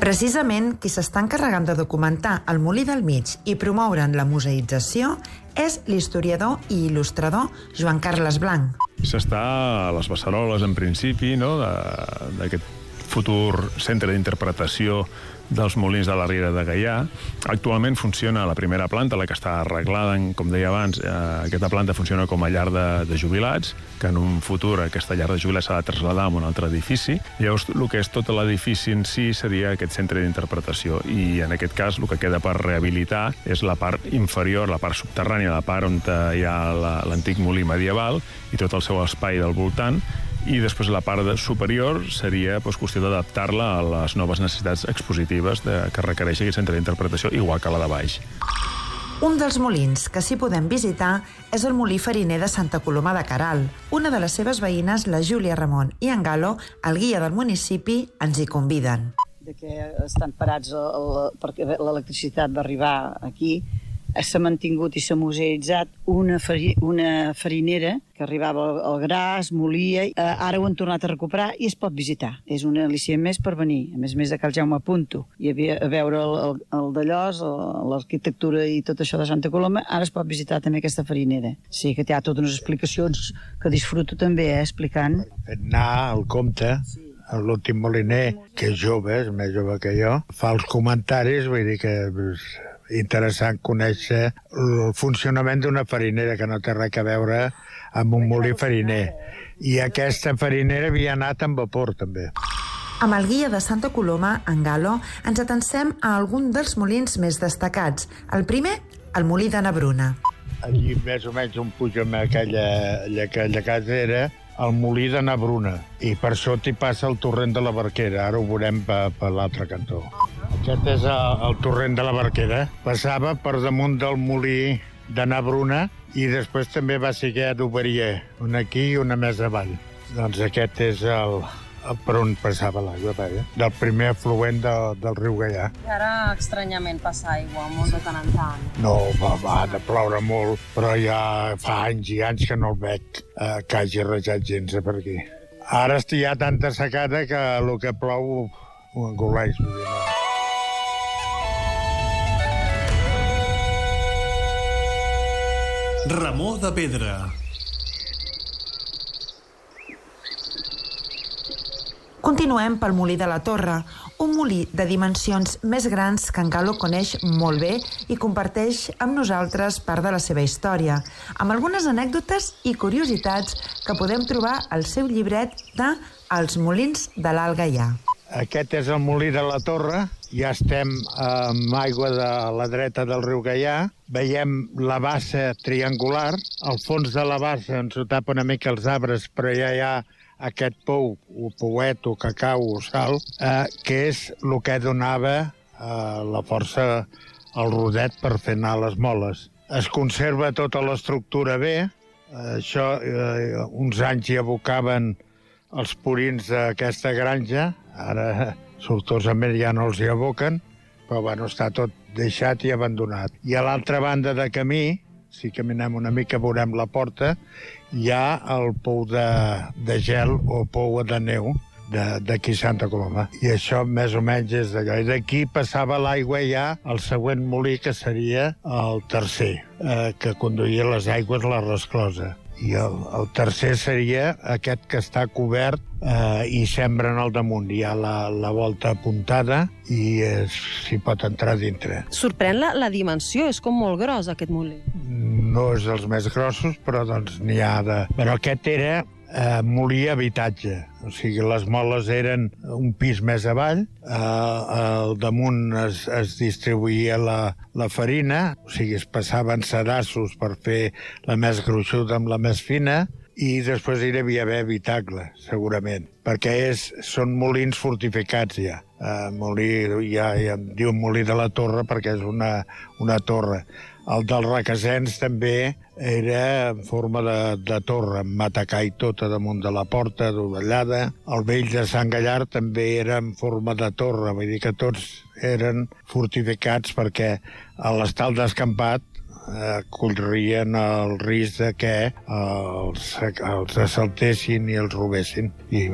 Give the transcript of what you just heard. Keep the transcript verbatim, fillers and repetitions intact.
Precisament, qui s'està encarregant de documentar el Molí del Mig i promoure'n la museïtzació és l'historiador i il·lustrador Joan Carles Blanch. S'està a les beceroles, en principi, no?, d'aquest futur centre d'interpretació dels molins de la Riera de Gaià. Actualment funciona a la primera planta, la que està arreglada, com deia abans. Eh, aquesta planta funciona com a llar de, de jubilats, que en un futur aquesta llar de jubilats s'ha de traslladar a un altre edifici. Llavors, el que és tot l'edifici en si seria aquest centre d'interpretació. I en aquest cas, el que queda per rehabilitar és la part inferior, la part subterrània, la part on hi ha l'antic molí medieval i tot el seu espai del voltant. I després la part superior seria doncs, qüestió d'adaptar-la a les noves necessitats expositives de, que requereix aquest centre d'interpretació, igual que la de baix. Un dels molins que sí podem visitar és el molí fariner de Santa Coloma de Queralt. Una de les seves veïnes, la Júlia Ramon i en Galo, el guia del municipi, ens hi conviden. De que estan parats el, el, perquè l'electricitat va arribar aquí, s'ha mantingut i s'ha museïtzat una, fari, una farinera que arribava al gra, es molia, eh, ara ho han tornat a recuperar i es pot visitar. És una al·licient més per venir, a més a més de Cal Jaume Punto, i a, a veure el, el, el d'Allòs, l'arquitectura i tot això de Santa Coloma, ara es pot visitar també aquesta farinera. Sí, que té totes unes explicacions que disfruto també, eh, explicant. Fet anar al compte, sí. L'últim moliner, que és jove, és més jove que jo, fa els comentaris, vull dir que és interessant conèixer el funcionament d'una farinera que no té res a veure amb un molí fariner. I aquesta farinera havia anat amb vapor, també. Amb el guia de Santa Coloma, en Galo, ens atencem a algun dels molins més destacats. El primer, el molí de Nabruna. Allí, més o menys, on pugem a aquella, aquella casa era el molí de Nabruna, i per sota hi passa el torrent de la Barquera. Ara ho veurem per, per l'altre cantó. Aquest és el, el torrent de la Barquera. Passava per damunt del molí de Nabruna i després també va seguir a Duberier, una aquí i una més avall. Doncs aquest és el, el per on passava l'aigua, eh? Del primer afluent de, del riu Gaià. I ara estranyament passa aigua, molt de tant en tant. No, va, va de ploure molt, però ja fa anys i anys que no el veig eh, que hagi rejat gens per aquí. Ara hi ha tanta secada que el que plou ho engoleix. Ramó de Pedra. Continuem pel molí de la Torre, un molí de dimensions més grans que en Galo coneix molt bé i comparteix amb nosaltres part de la seva història, amb algunes anècdotes i curiositats que podem trobar al seu llibret de Els molins de l'Alt Gaià. Aquest és el molí de la Torre, ja estem amb aigua de la dreta del riu Gaià, veiem la bassa triangular, al fons de la bassa ens ho tapa una mica els arbres, però ja hi ha aquest pou, o pouet, o cacau, o sal, eh, que és el que donava eh, la força al rodet per fer anar les moles. Es conserva tota l'estructura bé, eh, això eh, uns anys hi abocaven els purins d'aquesta granja, ara sortosament ja no els hi aboquen, però bueno, està tot deixat i abandonat. I a l'altra banda de camí, si caminem una mica veurem la porta, hi ha el pou de, de gel o pou de neu d'aquí Santa Coloma. I això més o menys és d'allò. I d'aquí passava l'aigua ja al següent molí, que seria el tercer, eh, que conduïa les aigües a la resclosa. I el, el tercer seria aquest que està cobert eh, i sembren al damunt. Hi ha la, la volta apuntada i s'hi pot entrar dintre. Sorprèn la, la dimensió, és com molt gros aquest molí. No és dels més grossos, però doncs n'hi ha de... Però aquest era eh, molí habitatge. O sigui, les moles eren un pis més avall, eh, al damunt es, es distribuïa la, la farina, o sigui, es passaven sedassos per fer la més gruixuda amb la més fina, i després hi devia haver habitacle, segurament, perquè és, són molins fortificats ja. Eh, molí, ja, ja em diu molí de la Torre perquè és una, una torre. El dels Requesens també era en forma de, de torre, amb matacà i tot a damunt de la porta, dovellada. El vell de Sant Gallard també era en forma de torre, vull dir que tots eren fortificats perquè a l'estal descampat eh, corrien el risc de que els, els assaltessin i els robessin. I